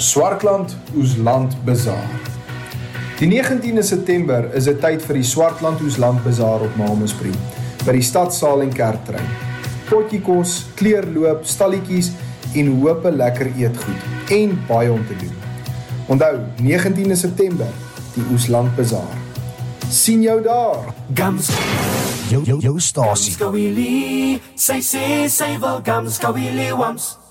Swartland Oesland Bazaar. Die 19de September is dit tyd vir die Swartland Oesland Bazaar op Malmesbury, by die stadsaal en kerktrein. Potjiekos, kleurloop, stalletjies en hoop lekker eetgoed en baie om te doen. Onthou, 19de September, die Oesland Bazaar. Sien jou daar! Gums. Jou stasie. Gums, go willy. Say, wil gums, go willy, wumps.